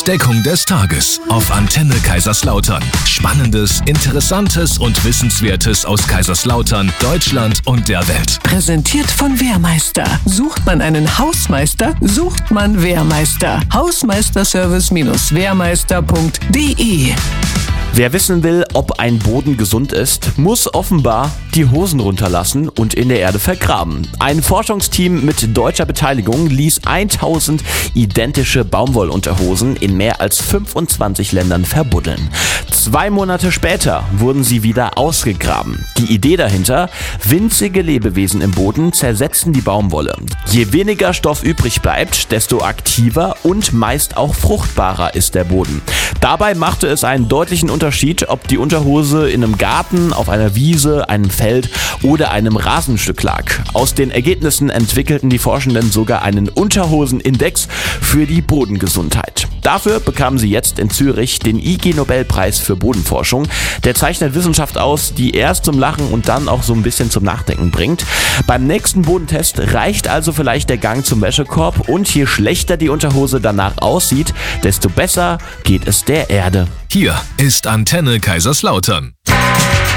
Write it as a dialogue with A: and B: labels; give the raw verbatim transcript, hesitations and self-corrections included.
A: Entdeckung des Tages auf Antenne Kaiserslautern. Spannendes, Interessantes und Wissenswertes aus Kaiserslautern, Deutschland und der Welt.
B: Präsentiert von Wehrmeister. Sucht man einen Hausmeister, sucht man Wehrmeister. Hausmeisterservice Wehrmeister punkt de.
C: Wer wissen will, ob ein Boden gesund ist, muss offenbar die Hosen runterlassen und in der Erde vergraben. Ein Forschungsteam mit deutscher Beteiligung ließ tausend identische Baumwollunterhosen in mehr als fünfundzwanzig Ländern verbuddeln. Zwei Monate später wurden sie wieder ausgegraben. Die Idee dahinter: winzige Lebewesen im Boden zersetzen die Baumwolle. Je weniger Stoff übrig bleibt, desto aktiver und meist auch fruchtbarer ist der Boden. Dabei machte es einen deutlichen Unterschied, ob die Unterhose in einem Garten, auf einer Wiese, einem Feld oder einem Rasenstück lag. Aus den Ergebnissen entwickelten die Forschenden sogar einen Unterhosenindex für die Bodengesundheit. Dafür bekamen sie jetzt in Zürich den I G-Nobelpreis für Bodenforschung. Der zeichnet Wissenschaft aus, die erst zum Lachen und dann auch so ein bisschen zum Nachdenken bringt. Beim nächsten Bodentest reicht also vielleicht der Gang zum Wäschekorb, und je schlechter die Unterhose danach aussieht, desto besser geht es der Erde.
A: Hier ist Antenne Kaiserslautern.